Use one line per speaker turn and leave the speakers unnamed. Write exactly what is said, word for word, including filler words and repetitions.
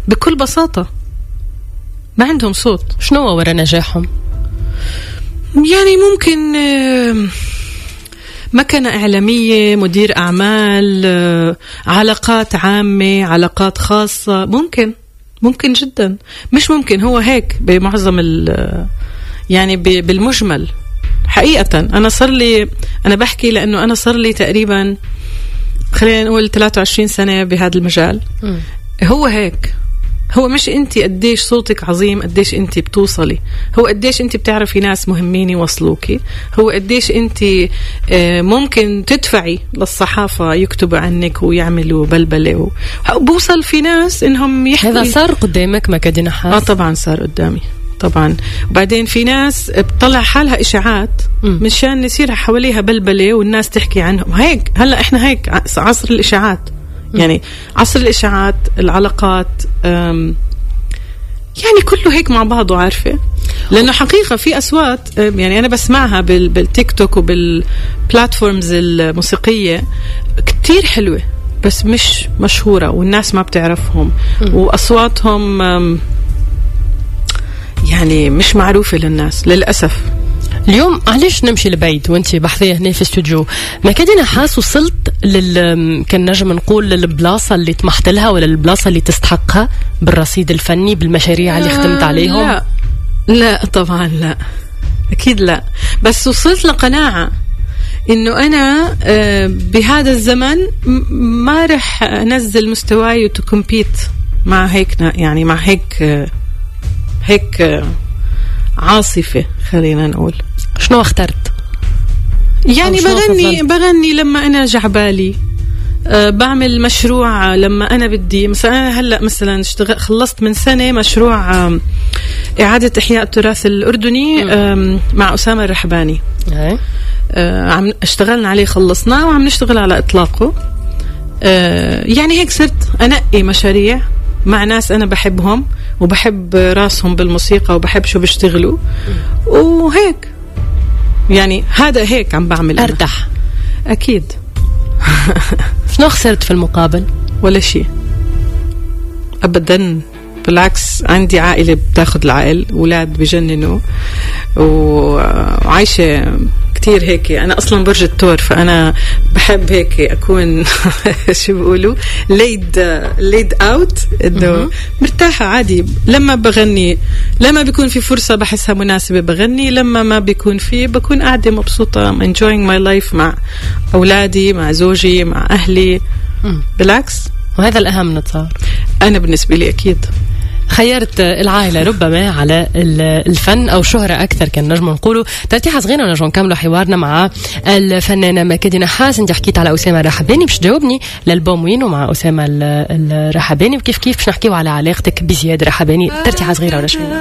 بكل بساطة ما عندهم صوت.
شنو ورا نجاحهم؟
يعني ممكن مكنة إعلامية، مدير أعمال، علاقات عامة، علاقات خاصة. ممكن ممكن جدا، مش ممكن، هو هيك بمعظم ال يعني بالمجمل. حقيقة أنا صار لي، أنا بحكي لأنه أنا صار لي تقريبا خلينا نقول ثلاثة وعشرين سنة بهذا المجال. م. هو هيك، هو مش أنت قديش صوتك عظيم، قديش أنت بتوصلي، هو قديش أنت بتعرفي ناس مهمين يوصلوكي، هو قديش أنت ممكن تدفعي للصحافة يكتبوا عنك ويعملوا بلبلة. بوصل في ناس إنهم يحكوا.
هذا صار قدامك مكادي نحاس؟
آه طبعا صار قدامي طبعا. وبعدين في ناس بتطلع حالها إشاعات مشان يصير حواليها بلبلة والناس تحكي عنهم. هيك هلأ إحنا هيك عصر الإشاعات، يعني عصر الإشاعات، العلاقات، يعني كله هيك مع بعضه، عارفة؟ لأنه حقيقة في أصوات يعني أنا بسمعها بالتيك توك وبالبلاتفورمز الموسيقية كتير حلوة بس مش مشهورة والناس ما بتعرفهم، وأصواتهم يعني مش معروفة للناس للأسف.
اليوم علاش نمشي لبعيد وانتي بحثية هنا في استوديو مكادي نحاس؟ وصلت لل كان نجم نقول للبلاصة اللي طمحت لها ولا البلاصة اللي تستحقها بالرصيد الفني بالمشاريع اللي خدمت عليهم؟
لا لا طبعا لا، أكيد لا، بس وصلت لقناعة إنه أنا بهذا الزمن ما رح أنزل مستواي وتكمبيت مع هيك، يعني مع هيك هيك عاصفة خلينا نقول.
شنو اخترت؟
يعني بغني فضلت؟ بغني لما أنا جعبالي، أه بعمل مشروع لما أنا بدي. مثلا أنا هلأ مثلا اشتغل خلصت من سنة مشروع إعادة إحياء التراث الأردني مع أسامة الرحباني. أه عم اشتغلنا عليه، خلصناه وعم نشتغل على إطلاقه. أه يعني هيك صرت أنقي مشاريع مع ناس أنا بحبهم وبحب راسهم بالموسيقى وبحب شو بيشتغلوا، وهيك يعني هذا هيك عم بعمل.
أرتاح
أكيد.
شنو خسرت في المقابل؟
ولا شيء أبدا، بالعكس عندي عائلة بتاخد العقل، أولاد بجننوا، وعايشة كتير هيك. أنا أصلا برج الثور، فأنا بحب هيك أكون شو بيقولوا ليد ليد أوت، إنه مرتاحة عادي. لما بغني، لما بيكون في فرصة بحسها مناسبة بغني، لما ما بيكون في بكون قاعدة مبسوطة enjoying my life مع أولادي، مع زوجي، مع أهلي. بالعكس،
وهذا الأهم نتصار.
أنا بالنسبة لي أكيد
خيرت العائلة ربما على الفن أو شهرة أكثر، كان نجم نقوله. ترتيحة صغيرة ونجم نكملوا حوارنا مع الفنانة مكادي نحاس. انت حكيت على أسامة الرحباني، باش تجاوبني للبوم وين ومع أسامة الرحباني وكيف كيف باش نحكيوا على علاقتك بزياد الرحباني. ترتيحة صغيرة ولا شوية؟